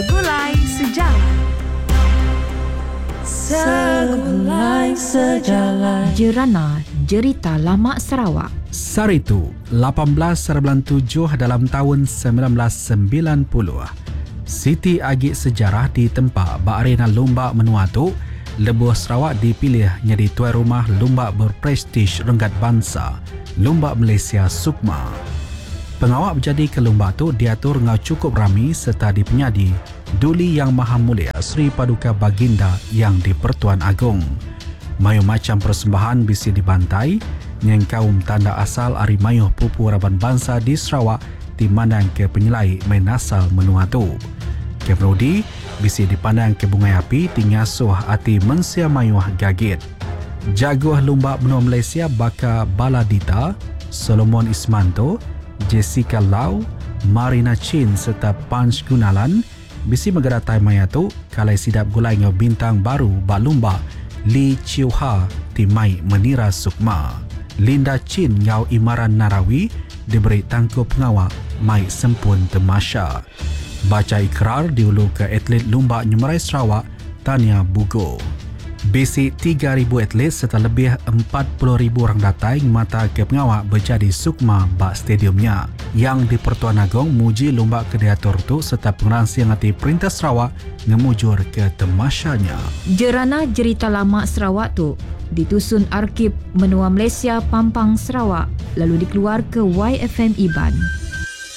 Segulai Sejarah. Segulai Sejarah. Jerana Jerita Lama Sarawak. Saritu 1897 dalam tahun 1990. Siti Agik Sejarah ditempa Arena Lomba Menua tu, Lebuh Sarawak dipilih jadi tuan rumah lomba berprestij Renggat Bangsa, Lomba Malaysia Sukma. Pengawak berjadi ke lomba tu diatur ngau cukup rami serta dipenyadi Duli Yang Maha Mulia Sri Paduka Baginda Yang di-Pertuan Agong. Mayu macam persembahan bisi dibantai yang kaum tanda asal Ari Mayuh Pupu Raban Bangsa di Sarawak dimandang ke penyelai main asal menua tu. Kemerudi bisi dipandang ke bungai api tingasuh ati mensia mayuh gagit. Jaguh lomba menua Malaysia Baka Baladita, Solomon Ismanto, Jessica Lau, Marina Chin serta Punch Gunalan bisi megaratai maya tu kalai sidap gulai ngau bintang baru bak lomba Lee Chiu Ha timai menira Sukma. Linda Chin ngau Imaran Narawi diberi tangkup pengawak mai sempun temasya. Baca ikrar diulu ke atlet lomba nyumerai Sarawak Tania Bugo. Basic 3,000 atlet serta lebih 40,000 orang datai mata ke pengawak berjadi Sukma bak stadiumnya. Yang di-Pertuan Agong muji lomba kediatur tu serta pengeransi yang hati Perintah Sarawak ngemujur ke temasyanya. Jerana Jerita Lama Sarawak tu ditusun Arkib Menua Malaysia Pampang Sarawak lalu dikeluar ke YFM Iban.